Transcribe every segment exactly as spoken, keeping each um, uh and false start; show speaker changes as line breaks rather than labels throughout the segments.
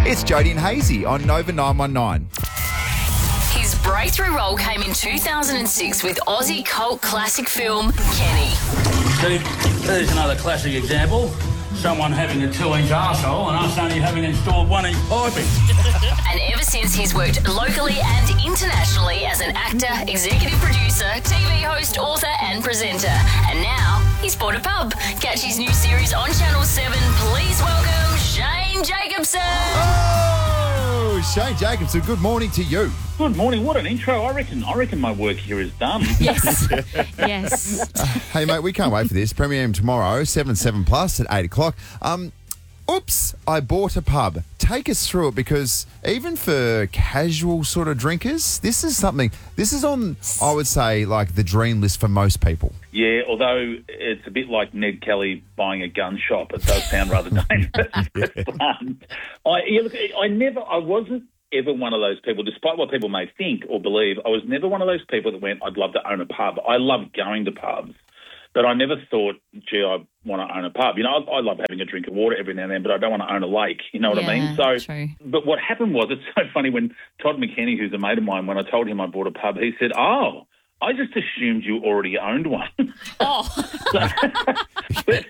It's Jody and Hazy on Nova nine one nine.
His breakthrough role came in two thousand six with Aussie cult classic film Kenny.
See, there's another classic example. Someone having a two-inch arsehole and us only having installed one-inch piping.
And ever since, he's worked locally and internationally as an actor, executive producer, T V host, author and presenter. And now he's bought a pub. Catch his new series on Channel seven. Please welcome Shane Jacobson.
Oh, Shane Jacobson, good morning to you.
Good morning. What an intro. I reckon I reckon my work here is done.
Yes. yes.
Uh, hey, mate, we can't wait for this. Premiere tomorrow, seven, seven plus at eight o'clock. Um, oops, I bought a pub. Take us through it, because even for casual sort of drinkers, this is something, this is on, I would say, like the dream list for most people.
Yeah, although it's a bit like Ned Kelly buying a gun shop. It does sound rather dangerous. um, I, yeah, look, I never, I wasn't ever one of those people, despite what people may think or believe, I was never one of those people that went, I'd love to own a pub. I love going to pubs, but I never thought, gee, I want to own a pub. You know, I, I love having a drink of water every now and then, but I don't want to own a lake. You know what
yeah,
I mean? So,
true.
But what happened was, it's so funny, when Todd McKenny, who's a mate of mine, when I told him I bought a pub, he said, oh, I just assumed you already owned one.
Oh.
so, but,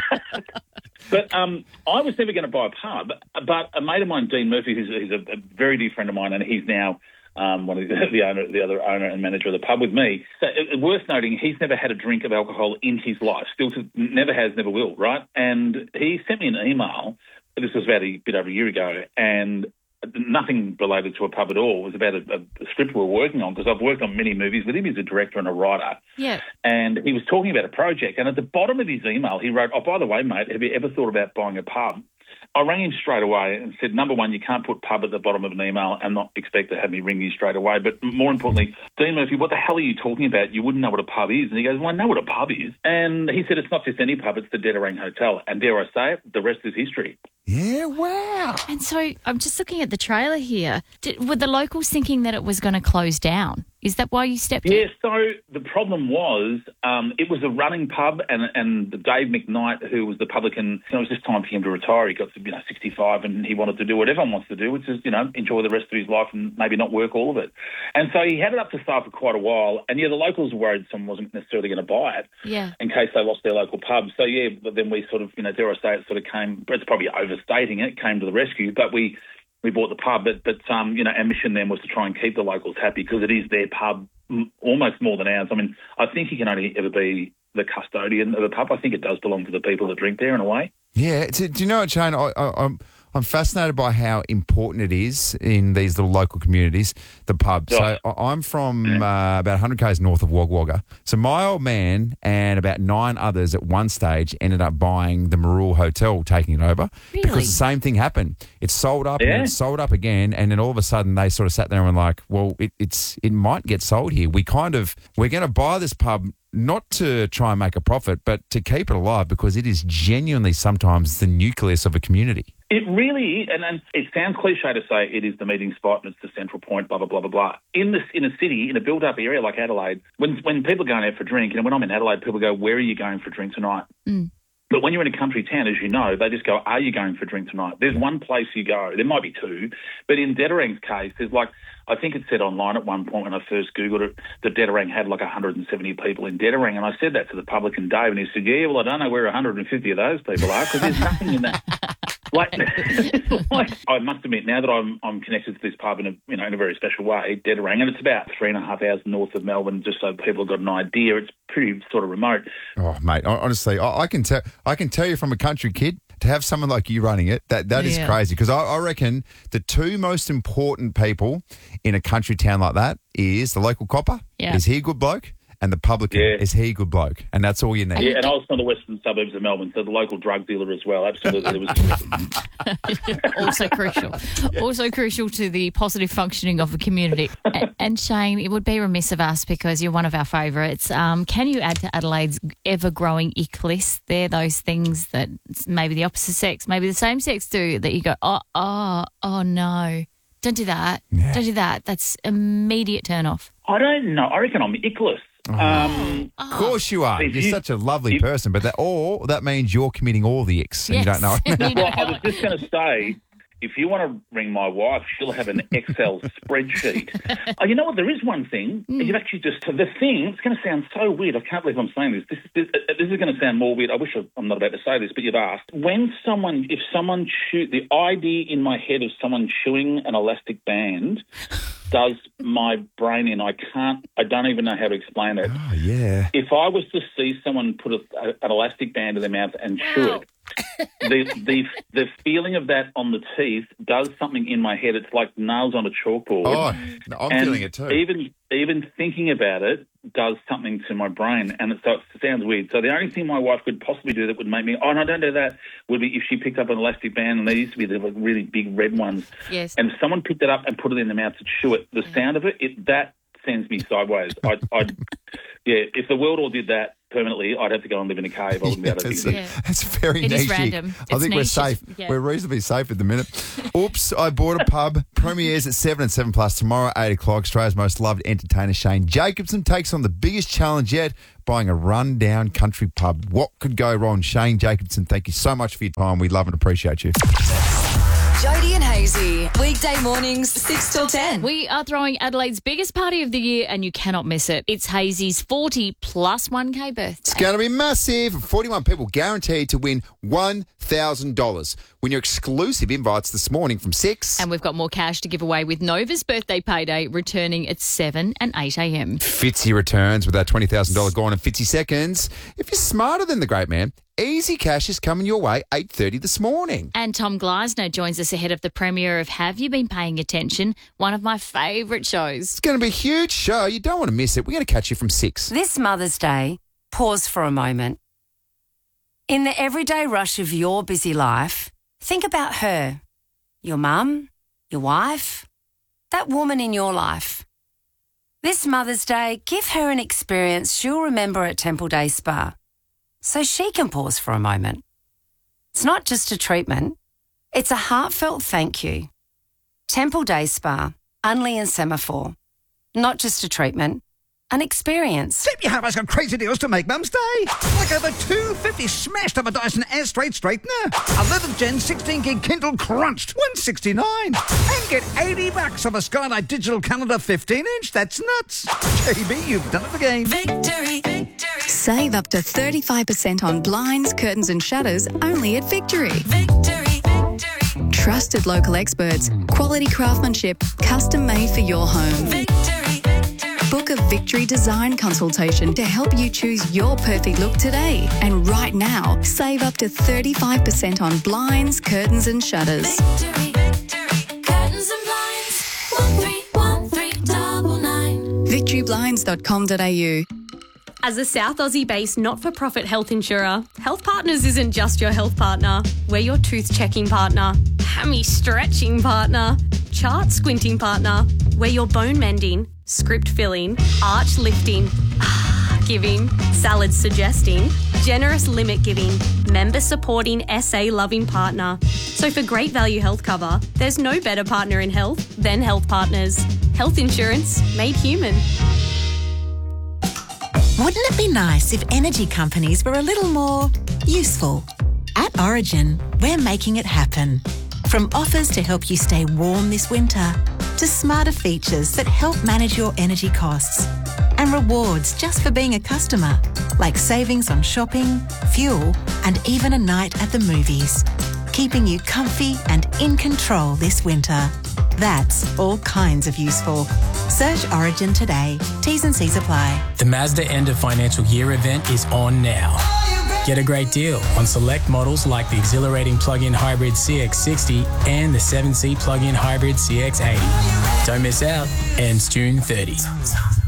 But um, I was never going to buy a pub, but a mate of mine, Dean Murphy, who's, who's a, a very dear friend of mine, and he's now um, one of the, the owner, the other owner and manager of the pub with me. So it, worth noting, he's never had a drink of alcohol in his life. Still, to, never has, never will. Right? And he sent me an email. This was about a bit over a year ago, and nothing related to a pub at all. It was about a, a script we were working on, because I've worked on many movies with him. He's a director and a writer.
Yeah.
And he was talking about a project, and at the bottom of his email, he wrote, oh, by the way, mate, have you ever thought about buying a pub? I rang him straight away and said, number one, you can't put pub at the bottom of an email and not expect to have me ring you straight away. But more importantly, Dean Murphy, what the hell are you talking about? You wouldn't know what a pub is. And he goes, well, I know what a pub is. And he said, it's not just any pub, it's the Dedarang Hotel. And dare I say it, the rest is history.
Yeah, wow.
And so I'm just looking at the trailer here. Did, were the locals thinking that it was going to close down? Is that why you stepped in?
Yeah, so the problem was um, it was a running pub, and and Dave McKnight, who was the publican, you know, it was just time for him to retire. He got to, you know, sixty-five, and he wanted to do what everyone wants to do, which is, you know, enjoy the rest of his life and maybe not work all of it. And so he had it up to sale for quite a while, and, yeah, the locals were worried someone wasn't necessarily going to buy it
yeah.
in case they lost their local pub. So, yeah, but then we sort of, you know, dare I say it, sort of came, it's probably overstating it, came to the rescue, but we... We bought the pub, but, but um, you know, our mission then was to try and keep the locals happy, because it is their pub m- almost more than ours. I mean, I think you can only ever be the custodian of the pub. I think it does belong to the people that drink there in a way.
Yeah. Do, do you know what, Shane? I, I, I'm I'm fascinated by how important it is in these little local communities, the pub.
Yeah.
So I- I'm from uh, about one hundred kays north of Wagga Wagga. So my old man and about nine others at one stage ended up buying the Marul Hotel, taking it over.
Really?
Because the same thing happened. It sold up
Yeah.
and it sold up again, and then all of a sudden they sort of sat there and were like, well, it, it's it might get sold here. We kind of, we're going to buy this pub not to try and make a profit, but to keep it alive, because it is genuinely sometimes the nucleus of a community.
It really is, and, and it sounds cliche to say it is the meeting spot and it's the central point, blah, blah, blah, blah, blah. In this, in a city, in a built-up area like Adelaide, when when people are going out for a drink, and when I'm in Adelaide, people go, where are you going for a drink tonight?
Mm.
But when you're in a country town, as you know, they just go, are you going for a drink tonight? There's one place you go. There might be two. But in Dedarang's case, there's like, I think it said online at one point when I first Googled it, that Dedarang had like one hundred seventy people in Dedarang. And I said that to the publican Dave, and he said, yeah, well, I don't know where one hundred fifty of those people are, because there's nothing in that. Like, like, I must admit, now that I'm I'm connected to this pub in a you know in a very special way, Dedarang, and it's about three and a half hours north of Melbourne, just so people have got an idea. It's pretty sort of remote.
Oh, mate, honestly, I, I can tell. I can tell you from a country kid, to have someone like you running it, that that is
Yeah.
crazy. Because I, I reckon the two most important people in a country town like that is the local copper.
Yeah.
Is he a good bloke? And the publican,
Yeah.
is he a good bloke? And that's all you need.
Yeah, and I was from the western suburbs of Melbourne, so the local drug dealer as well. Absolutely, there was.
Also crucial. Also crucial to the positive functioning of a community. And, and Shane, it would be remiss of us, because you're one of our favourites. Um, can you add to Adelaide's ever-growing ick list? They're those things that maybe the opposite sex, maybe the same sex do, that you go, oh, oh, oh no. Don't do that.
Yeah.
Don't do that. That's immediate turn off.
I don't know. I reckon I'm ickless. Um,
Of course you are.
If
You're
you-
such a lovely
you-
person, but that or that means you're committing all the icks and you don't know.
Yes. You
well,
don't
I
know
was just going to say, if you want to ring my wife, she'll have an Excel spreadsheet. Oh, you know what? There is one thing. Mm. You've actually just the thing. It's going to sound so weird. I can't believe I'm saying this. This, this, this is going to sound more weird. I wish I'm not about to say this, but you've asked. When someone, if someone chew, the idea in my head of someone chewing an elastic band does my brain in. I can't. I don't even know how to explain it.
Oh yeah.
If I was to see someone put a, a, an elastic band in their mouth and chew wow. it. the the the feeling of that on the teeth does something in my head. It's like nails on a chalkboard.
Oh, I'm
and
feeling it too.
Even even thinking about it does something to my brain, and it, so it sounds weird. So the only thing my wife could possibly do that would make me, oh no, don't do that, would be if she picked up an elastic band, and there used to be the like, really big red ones.
Yes.
And if someone picked it up and put it in their mouth to chew it, the sound of it, it that sends me sideways. I'd, I'd yeah, if the world all did that permanently, I'd have to go and live in a cave. I wouldn't
yeah,
be able to
that's,
do
a,
that.
that's very
it
niche.
Is random.
I
it's
think we're
niche.
safe.
Yeah.
We're reasonably safe at the minute. Oops, I bought a pub. Premieres at seven and seven plus tomorrow, eight o'clock. Australia's most loved entertainer Shane Jacobson takes on the biggest challenge yet, buying a rundown country pub. What could go wrong? Shane Jacobson, thank you so much for your time. We love and appreciate you.
Jody and Hazy, weekday mornings, six till ten.
We are throwing Adelaide's biggest party of the year, and you cannot miss it. It's Hazy's forty plus one K birthday.
It's going to be massive. forty-one people guaranteed to win one thousand dollars. Win your exclusive invites this morning from six.
And we've got more cash to give away with Nova's birthday payday returning at seven and eight a.m.
Fitzy returns with that twenty thousand dollars gone in fifty seconds. If you're smarter than the great man, easy cash is coming your way eight thirty this morning.
And Tom Gleisner joins us ahead of the premiere of Have You Been Paying Attention? One of my favourite shows.
It's going to be a huge show. You don't want to miss it. We're going to catch you from six.
This Mother's Day, pause for a moment. In the everyday rush of your busy life, think about her, your mum, your wife, that woman in your life. This Mother's Day, give her an experience she'll remember at Temple Day Spa, so she can pause for a moment. It's not just a treatment, it's a heartfelt thank you. Temple Day Spa, Unley and Semaphore. Not just a treatment, an experience.
Tip you how much got crazy deals to make Mum's Day. Like over two hundred fifty smashed up a Dyson Air Straight Straightener. eleventh gen sixteen gig Kindle crunched, one sixty-nine. And get eighty bucks off a Skylight Digital Calendar fifteen inch. That's nuts. J B, you've done it again.
Victory. Victory. Save up to thirty-five percent on blinds, curtains and shutters only at Victory. Victory. Victory. Trusted local experts, quality craftsmanship, custom made for your home. Victory. Book a Victory design consultation to help you choose your perfect look today. And right now, save up to thirty-five percent on blinds, curtains and shutters. Victory, Victory. Curtains and blinds. one three one three nine nine. victory blinds dot com dot a u.
As a South Aussie-based not-for-profit health insurer, Health Partners isn't just your health partner. We're your tooth-checking partner, hammy-stretching partner, chart-squinting partner. We're your bone-mending, script-filling, arch-lifting, giving, salad-suggesting, generous limit-giving, member-supporting, S A-loving partner. So for great value health cover, there's no better partner in health than Health Partners. Health insurance made human.
Wouldn't it be nice if energy companies were a little more useful? At Origin, we're making it happen. From offers to help you stay warm this winter, to smarter features that help manage your energy costs, and rewards just for being a customer, like savings on shopping, fuel, and even a night at the movies, keeping you comfy and in control this winter. That's all kinds of useful. Search Origin today. T's and C's apply.
The Mazda End of Financial Year event is on now. Get a great deal on select models like the exhilarating plug-in hybrid C X sixty and the seven-seat plug-in hybrid C X eighty. Don't miss out. Ends June thirtieth.